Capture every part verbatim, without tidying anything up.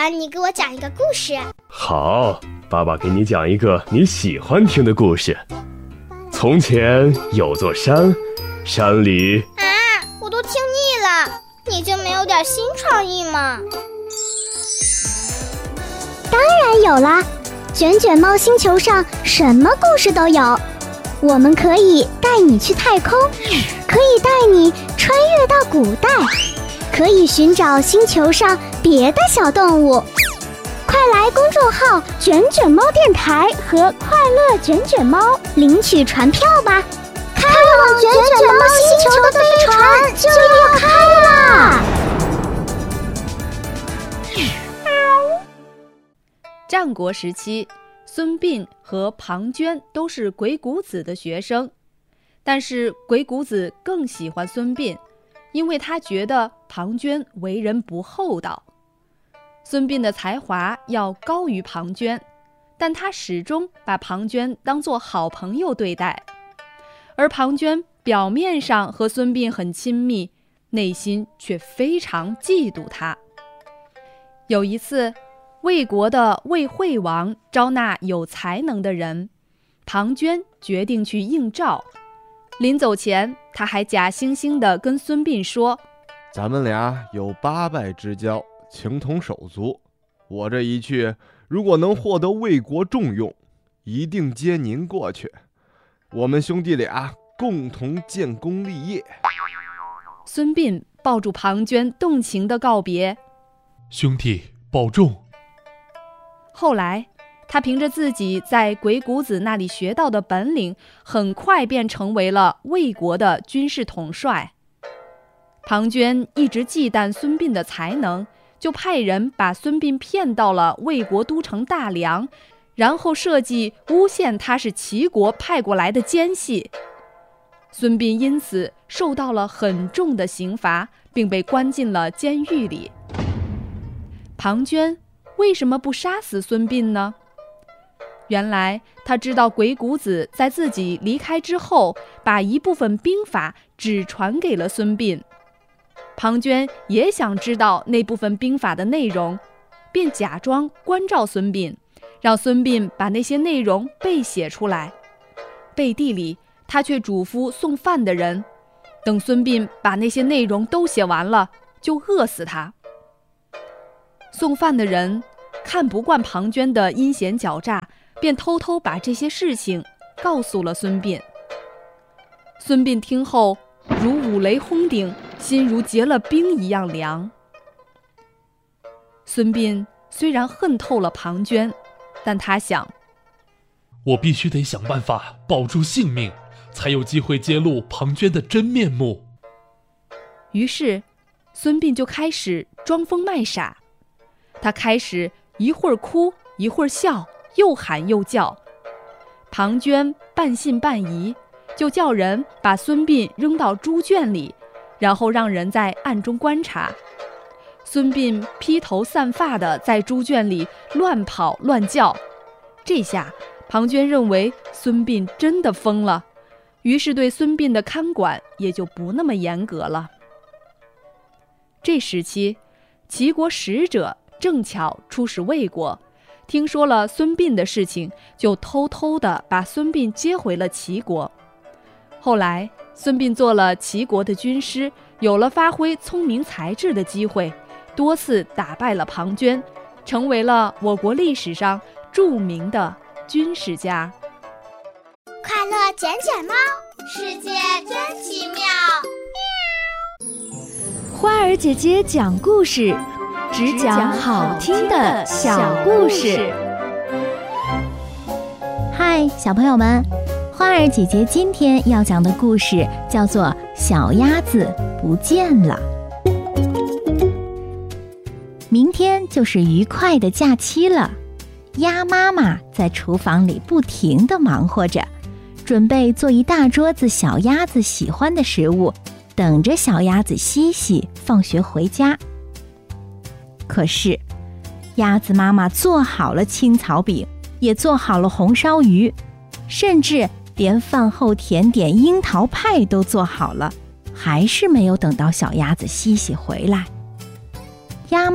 爸，你给我讲一个故事。 好，爸爸给你讲一个你喜欢听的故事。从前有座山，山里…… 啊，我都听腻了，你就没有点新创意吗？ 当然有啦，卷卷猫星球上什么故事都有。我们可以带你去太空，可以带你穿越到古代，可以寻找星球上别的小动物。快来公众号卷卷猫电台和快乐卷卷猫领取船票吧，开往卷卷猫星球的飞船就要开啦！ 战国时期，孙膑和庞涓都是鬼谷子的学生，但是鬼谷子更喜欢孙膑，因为他觉得庞涓为人不厚道。孙膑的才华要高于庞涓，但他始终把庞涓当作好朋友对待，而庞涓表面上和孙膑很亲密，内心却非常嫉妒他。有一次，魏国的魏惠王招纳有才能的人，庞涓决定去应召。临走前，他还假惺惺地跟孙膑说： 咱们俩有八拜之交，情同手足，我这一去，如果能获得魏国重用，一定接您过去，我们兄弟俩共同建功立业。 孙膑抱住庞涓，动情地告别： 兄弟保重。 后来他凭着自己在鬼谷子那里学到的本领，很快便成为了魏国的军事统帅。庞涓一直忌惮孙膑的才能，就派人把孙膑骗到了魏国都城大梁，然后设计诬陷他是齐国派过来的奸细。孙膑因此受到了很重的刑罚，并被关进了监狱里。庞涓为什么不杀死孙膑呢？原来他知道鬼谷子在自己离开之后，把一部分兵法只传给了孙膑。庞涓也想知道那部分兵法的内容，便假装关照孙膑，让孙膑把那些内容背写出来。背地里，他却嘱咐送饭的人，等孙膑把那些内容都写完了，就饿死他。送饭的人看不惯庞涓的阴险狡诈，便偷偷把这些事情告诉了孙膑。孙膑听后如五雷轰顶，心如结了冰一样凉。孙膑虽然恨透了庞涓，但他想， 我必须得想办法保住性命，才有机会揭露庞涓的真面目。 于是孙膑就开始装疯卖傻。他开始一会儿哭一会儿笑，又喊又叫。庞涓半信半疑，就叫人把孙膑扔到猪圈里，然后让人在暗中观察。孙膑披头散发地在猪圈里乱跑乱叫。这下庞涓认为孙膑真的疯了，于是对孙膑的看管也就不那么严格了。这时期，齐国使者正巧出使魏国，听说了孙膑的事情，就偷偷地把孙膑接回了齐国。后来孙膑做了齐国的军师，有了发挥聪明才智的机会，多次打败了庞涓，成为了我国历史上著名的军事家。 快乐卷卷猫，世界真奇妙。 花儿姐姐讲故事，只讲好听的小故事。 嗨，小朋友们，花儿姐姐今天要讲的故事叫做《小鸭子不见了》。明天就是愉快的假期了，鸭妈妈在厨房里不停地忙活着，准备做一大桌子小鸭子喜欢的食物，等着小鸭子西西放学回家。可是鸭子妈妈做好了青草饼，也做好了红烧鱼，甚至连饭后甜点樱桃派都做好了，还是没有等到小鸭子西西回来。鸭妈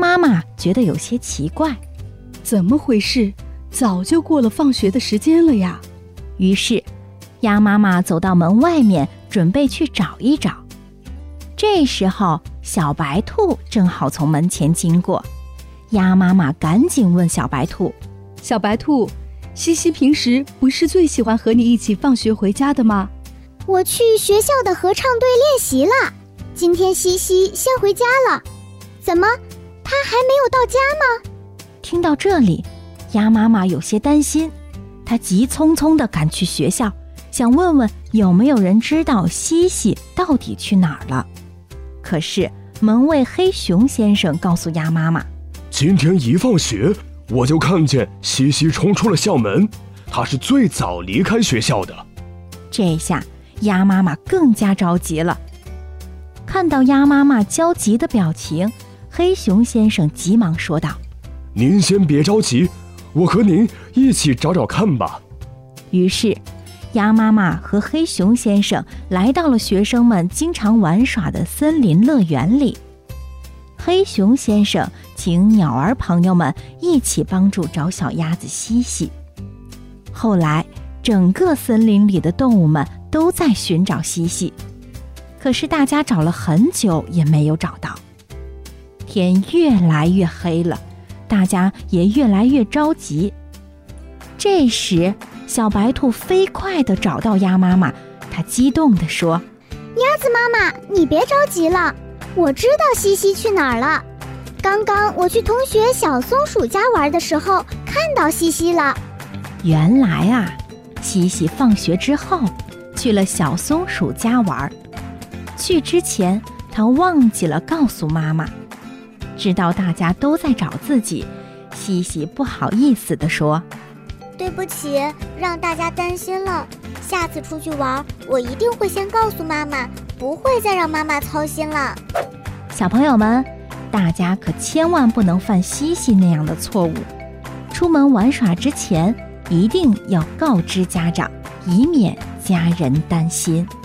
妈妈觉得有些奇怪， 怎么回事？早就过了放学的时间了呀。 于是鸭妈妈走到门外面，准备去找一找。这时候小白兔正好从门前经过，鸭妈妈赶紧问小白兔： 小白兔，西西平时不是最喜欢和你一起放学回家的吗？ 我去学校的合唱队练习了，今天西西先回家了。怎么，他还没有到家吗？ 听到这里，鸭妈妈有些担心，她急匆匆地赶去学校，想问问有没有人知道西西到底去哪儿了。可是门卫黑熊先生告诉鸭妈妈， 今天一放学，我就看见西西冲出了校门，她是最早离开学校的。 这下鸭妈妈更加着急了。看到鸭妈妈焦急的表情，黑熊先生急忙说道： 您先别着急，我和您一起找找看吧。 于是鸭妈妈和黑熊先生来到了学生们经常玩耍的森林乐园里。黑熊先生请鸟儿朋友们一起帮助找小鸭子西西。后来整个森林里的动物们都在寻找西西，可是大家找了很久也没有找到。天越来越黑了，大家也越来越着急。这时小白兔飞快地找到鸭妈妈，它激动地说： 鸭子妈妈，你别着急了，我知道西西去哪儿了。刚刚我去同学小松鼠家玩的时候看到西西了。 原来啊，西西放学之后去了小松鼠家玩，去之前他忘记了告诉妈妈。知道大家都在找自己，西西不好意思地说： 对不起，让大家担心了。下次出去玩，我一定会先告诉妈妈，不会再让妈妈操心了。 小朋友们，大家可千万不能犯西西那样的错误。出门玩耍之前，一定要告知家长，以免家人担心。